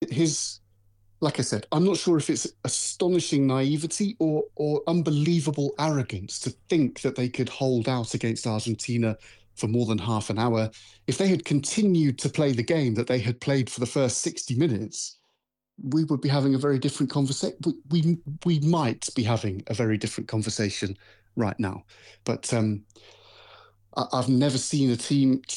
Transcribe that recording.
his like I said, I'm not sure if it's astonishing naivety or unbelievable arrogance to think that they could hold out against Argentina for more than half an hour. If they had continued to play the game that they had played for the first 60 minutes, we would be having a very different conversation. We might be having a very different conversation right now. But I've never seen a team